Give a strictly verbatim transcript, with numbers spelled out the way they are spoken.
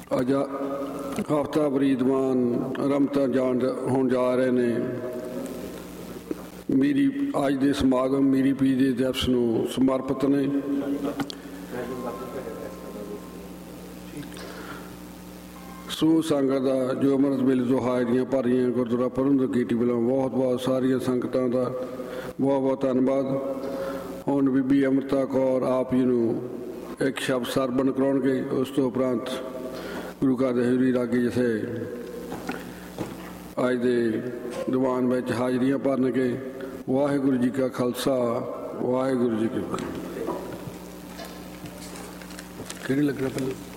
ਅੱਜ ਹਫ਼ਤਾਵਾਰੀ ਦੀਵਾਨ ਰਮਤਾ ਜਾਣ ਹੋਣ ਜਾ ਰਹੇ ਨੇ। ਮੀਰੀ ਅੱਜ ਦੇ ਸਮਾਗਮ ਮੀਰੀ ਪੀਰ ਦੇ ਦਿਵਸ ਨੂੰ ਸਮਰਪਿਤ ਨੇ। ਸੋ ਸੰਗਤ ਦਾ ਜੋ ਅੰਮ੍ਰਿਤ ਵੇਲੇ ਤੋਂ ਹਾਜ਼ਰੀਆਂ ਭਰ ਰਹੀਆਂ ਗੁਰਦੁਆਰਾ ਪ੍ਰਬੰਧਕ ਕਮੇਟੀ ਵੱਲੋਂ ਬਹੁਤ ਬਹੁਤ ਸਾਰੀਆਂ ਸੰਗਤਾਂ ਦਾ ਬਹੁਤ ਬਹੁਤ ਧੰਨਵਾਦ। ਹੁਣ ਬੀਬੀ ਅੰਮ੍ਰਿਤਾ ਕੌਰ ਆਪ ਜੀ ਨੂੰ ਇੱਕ ਸ਼ਬਦ ਸਰਵਣ ਕਰਾਉਣਗੇ। ਉਸ ਤੋਂ ਉਪਰੰਤ ਗੁਰੂ ਘਰ ਦੇ ਹਜ਼ੂਰੀ ਰਾਗੀ ਜਿਸੇ ਅੱਜ ਦੇ ਦੀਵਾਨ ਵਿੱਚ ਹਾਜ਼ਰੀਆਂ ਭਰਨਗੇ। ਵਾਹਿਗੁਰੂ ਜੀ ਕਾ ਖਾਲਸਾ, ਵਾਹਿਗੁਰੂ ਜੀ ਕੀ ਫਤਿਹ। ਕਿਹੜੀ ਲੱਗਣਾ ਪਹਿਲਾਂ?